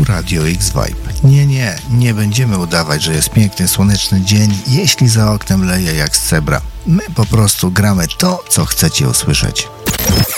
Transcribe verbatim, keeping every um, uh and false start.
Radio X Vibe. Nie, nie, nie będziemy udawać, że jest piękny, słoneczny dzień, jeśli za oknem leje jak z cebra. My po prostu gramy to, co chcecie usłyszeć.